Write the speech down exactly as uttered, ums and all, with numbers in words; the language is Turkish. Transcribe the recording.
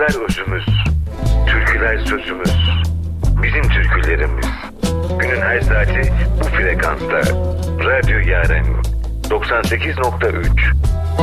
Sözler özümüz, türküler sözümüz, bizim türkülerimiz. Günün her saati bu frekansta. Radyo Yaren doksan sekiz nokta üç.